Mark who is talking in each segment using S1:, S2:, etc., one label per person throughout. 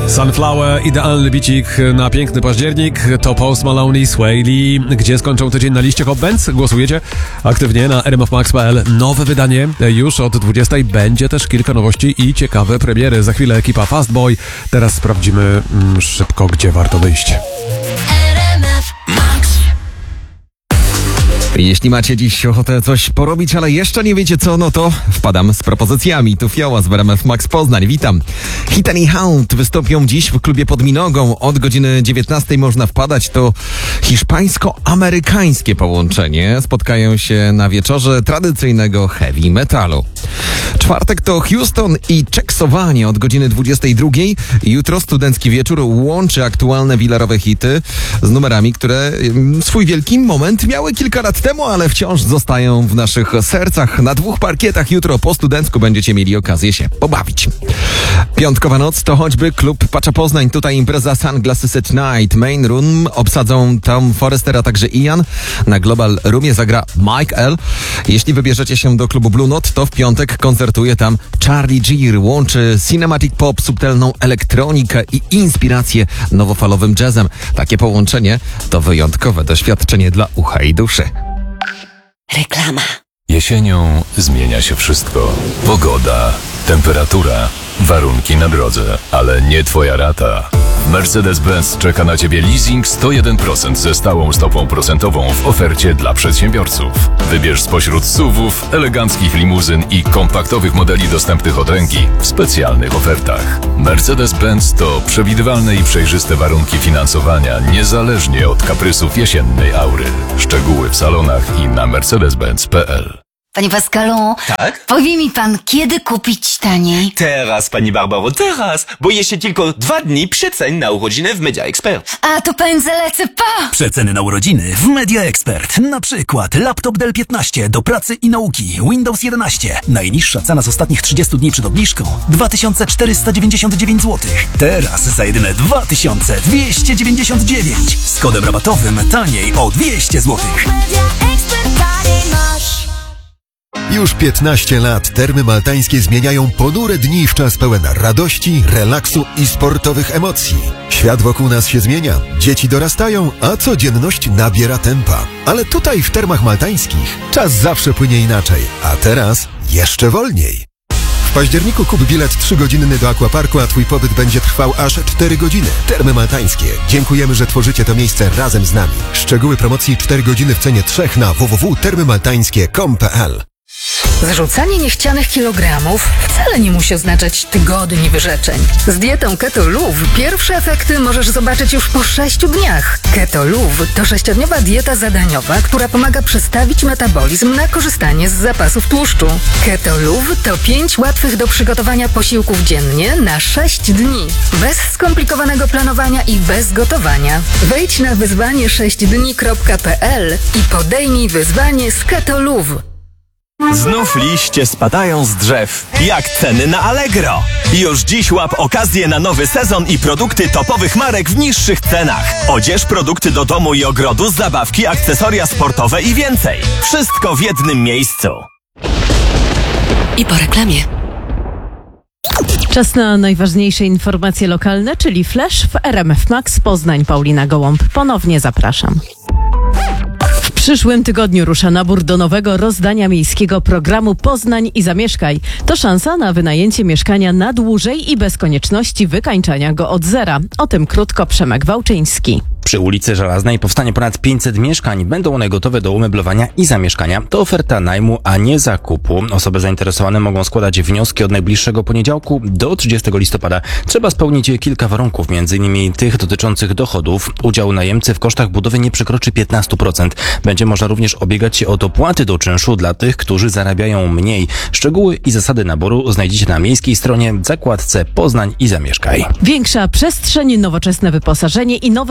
S1: Sunflower, idealny bicik na piękny październik. To Post Malone i Sway Lee. Gdzie skończą tydzień na liście Hot Bands? Głosujecie aktywnie na rmfmax.pl. Nowe wydanie już od 20. Będzie też kilka nowości i ciekawe premiery. Za chwilę ekipa Fast Boy. Teraz sprawdzimy szybko, gdzie warto wyjść.
S2: Jeśli macie dziś ochotę coś porobić, ale jeszcze nie wiecie co, no to wpadam z propozycjami. Tu Fioła z RMF Max Poznań. Witam. Hit and Hound wystąpią dziś w klubie Pod Minogą. Od godziny 19 można wpadać. To hiszpańsko-amerykańskie połączenie. Spotkają się na wieczorze tradycyjnego heavy metalu. Czwartek to Houston i Czeksowanie od godziny 22. Jutro studencki wieczór łączy aktualne willarowe hity z numerami, które swój wielki moment miały kilka lat temu, ale wciąż zostają w naszych sercach. Na 2 parkietach jutro po studencku będziecie mieli okazję się pobawić. Piątkowa noc to choćby klub Pacza Poznań. Tutaj impreza Sunglasses at Night. Main Room obsadzą Tom Forrester, a także Ian. Na Global Roomie zagra Mike L. Jeśli wybierzecie się do klubu Blue Note, to w piątek koncertuje tam Charlie Gear. Łączy cinematic pop, subtelną elektronikę i inspirację nowofalowym jazzem. Takie połączenie to wyjątkowe doświadczenie dla ucha i duszy.
S3: Reklama.
S4: Jesienią zmienia się wszystko. Pogoda, temperatura, warunki na drodze, ale nie twoja rata. Mercedes-Benz czeka na Ciebie leasing 101% ze stałą stopą procentową w ofercie dla przedsiębiorców. Wybierz spośród SUV-ów, eleganckich limuzyn i kompaktowych modeli dostępnych od ręki w specjalnych ofertach. Mercedes-Benz to przewidywalne i przejrzyste warunki finansowania niezależnie od kaprysów jesiennej aury. Szczegóły w salonach i na mercedes-benz.pl.
S3: Panie Pascalu,
S5: Tak?
S3: powie mi pan, kiedy kupić taniej?
S5: Teraz, pani Barbaro, teraz! Bo jeszcze tylko 2 dni przecen na urodziny w Media Expert.
S3: A to pędzę lecę, pa!
S6: Przeceny na urodziny w Media Expert. Na przykład laptop Dell 15 do pracy i nauki, Windows 11. Najniższa cena z ostatnich 30 dni przed obniżką 2499 zł. Teraz za jedyne 2299. Z kodem rabatowym taniej o 200 zł.
S7: Już 15 lat Termy Maltańskie zmieniają ponure dni w czas pełen radości, relaksu i sportowych emocji. Świat wokół nas się zmienia, dzieci dorastają, a codzienność nabiera tempa. Ale tutaj w Termach Maltańskich czas zawsze płynie inaczej, a teraz jeszcze wolniej. W październiku kup bilet 3-godzinny do Aquaparku, a Twój pobyt będzie trwał aż 4 godziny. Termy Maltańskie. Dziękujemy, że tworzycie to miejsce razem z nami. Szczegóły promocji 4 godziny w cenie 3 na www.termymaltańskie.com.pl.
S8: Zrzucanie niechcianych kilogramów wcale nie musi oznaczać tygodni wyrzeczeń. Z dietą Keto Luv pierwsze efekty możesz zobaczyć już po 6 dniach. Keto Luv to 6-dniowa dieta zadaniowa, która pomaga przestawić metabolizm na korzystanie z zapasów tłuszczu. Keto Luv to 5 łatwych do przygotowania posiłków dziennie na 6 dni. Bez skomplikowanego planowania i bez gotowania. Wejdź na wyzwanie6dni.pl i podejmij wyzwanie z Keto Luv.
S9: Znów liście spadają z drzew, jak ceny na Allegro. Już dziś łap okazję na nowy sezon i produkty topowych marek w niższych cenach. Odzież, produkty do domu i ogrodu, zabawki, akcesoria sportowe i więcej. Wszystko w jednym miejscu.
S3: I po reklamie.
S10: Czas na najważniejsze informacje lokalne, czyli Flash w RMF Max Poznań. Paulina Gołąb. Ponownie zapraszam. W przyszłym tygodniu rusza nabór do nowego rozdania miejskiego programu Poznań i Zamieszkaj. To szansa na wynajęcie mieszkania na dłużej i bez konieczności wykańczania go od zera. O tym krótko Przemek Wałczyński.
S11: Przy ulicy Żelaznej powstanie ponad 500 mieszkań. Będą one gotowe do umeblowania i zamieszkania. To oferta najmu, a nie zakupu. Osoby zainteresowane mogą składać wnioski od najbliższego poniedziałku do 30 listopada. Trzeba spełnić kilka warunków, m.in. tych dotyczących dochodów. Udział najemcy w kosztach budowy nie przekroczy 15%. Będzie można również ubiegać się o dopłaty do czynszu dla tych, którzy zarabiają mniej. Szczegóły i zasady naboru znajdziecie na miejskiej stronie w zakładce Poznań i Zamieszkaj.
S10: Większa przestrzeń, nowoczesne wyposażenie i nowe możliwości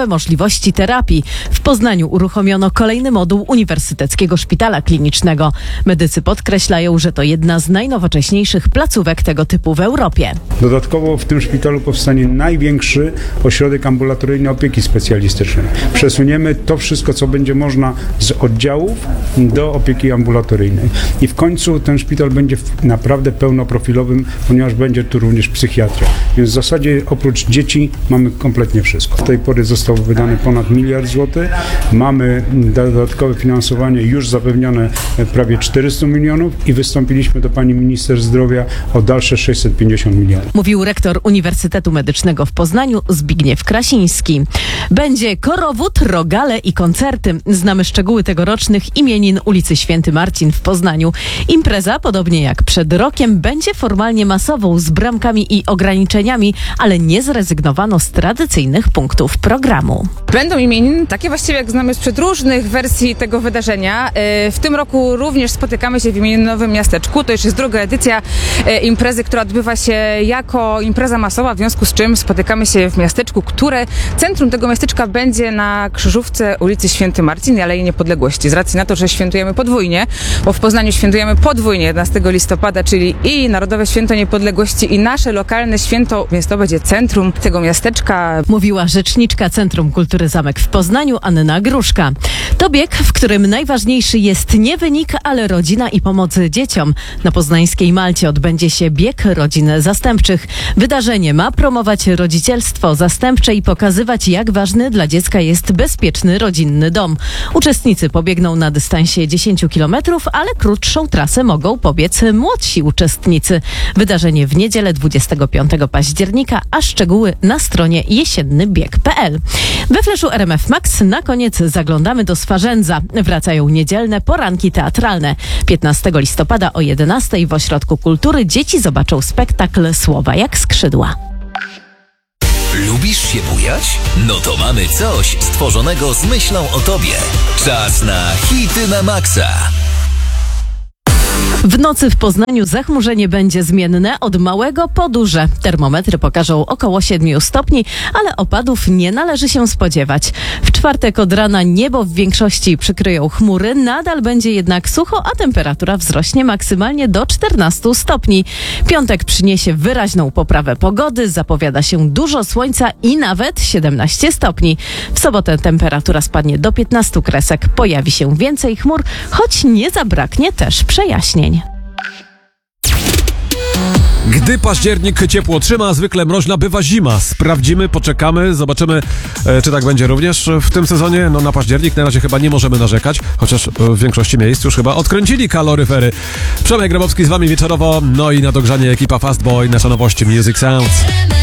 S10: możliwości terapii. W Poznaniu uruchomiono kolejny moduł Uniwersyteckiego Szpitala Klinicznego. Medycy podkreślają, że to jedna z najnowocześniejszych placówek tego typu w Europie.
S12: Dodatkowo w tym szpitalu powstanie największy ośrodek ambulatoryjnej opieki specjalistycznej. Przesuniemy to wszystko, co będzie można z oddziałów do opieki ambulatoryjnej. I w końcu ten szpital będzie naprawdę pełnoprofilowym, ponieważ będzie tu również psychiatria. Więc w zasadzie oprócz dzieci mamy kompletnie wszystko. Do tej pory zostało wydane ponad 1 miliard złotych. Mamy dodatkowe finansowanie już zapewnione prawie 400 milionów i wystąpiliśmy do pani minister zdrowia o dalsze 650 milionów.
S10: Mówił rektor Uniwersytetu Medycznego w Poznaniu Zbigniew Krasiński. Będzie korowód, rogale i koncerty. Znamy szczegóły tegorocznych imienin ulicy Święty Marcin w Poznaniu. Impreza, podobnie jak przed rokiem, będzie formalnie masową z bramkami i ograniczeniami, ale nie zrezygnowano z tradycyjnych punktów programu.
S13: Będą imieniny takie właściwie jak znamy sprzed różnych wersji tego wydarzenia. W tym roku również spotykamy się w imieninowym miasteczku. To już jest druga edycja imprezy, która odbywa się jako impreza masowa, w związku z czym spotykamy się w miasteczku, które centrum tego miasteczka będzie na krzyżówce ulicy Święty Marcin i Alei Niepodległości. Z racji na to, że świętujemy podwójnie, bo w Poznaniu świętujemy podwójnie 11 listopada, czyli i Narodowe Święto Niepodległości i nasze lokalne święto, więc to będzie centrum tego miasteczka.
S10: Mówiła rzeczniczka Centrum Kultury Zamek w Poznaniu Anna Gruszka. To bieg, w którym najważniejszy jest nie wynik, ale rodzina i pomoc dzieciom. Na poznańskiej Malcie odbędzie się bieg rodzin zastępczych. Wydarzenie ma promować rodzicielstwo zastępcze i pokazywać, jak ważny dla dziecka jest bezpieczny rodzinny dom. Uczestnicy pobiegną na dystansie 10 km, ale krótszą trasę mogą pobiec młodsi uczestnicy. Wydarzenie w niedzielę 25 października, a szczegóły na stronie jesiennybieg.pl. We Fleszu RMF Max na koniec zaglądamy do Swarzędza. Wracają niedzielne poranki teatralne. 15 listopada o 11 w Ośrodku Kultury dzieci zobaczą spektakl Słowa jak skrzydła.
S14: Lubisz się bujać? No to mamy coś stworzonego z myślą o tobie. Czas na hity na maksa.
S10: W nocy w Poznaniu zachmurzenie będzie zmienne od małego po duże. Termometry pokażą około 7 stopni, ale opadów nie należy się spodziewać. W czwartek od rana niebo w większości przykryją chmury, nadal będzie jednak sucho, a temperatura wzrośnie maksymalnie do 14 stopni. Piątek przyniesie wyraźną poprawę pogody, zapowiada się dużo słońca i nawet 17 stopni. W sobotę temperatura spadnie do 15 kresek, pojawi się więcej chmur, choć nie zabraknie też przejaśnień.
S1: Gdy październik ciepło trzyma, zwykle mroźna bywa zima. Sprawdzimy, poczekamy, zobaczymy, czy tak będzie również w tym sezonie. No na październik na razie chyba nie możemy narzekać, chociaż w większości miejsc już chyba odkręcili kaloryfery. Przemek Grabowski z wami wieczorowo, no i na dogrzanie ekipa Fastboy, nasza nowość Music Sounds.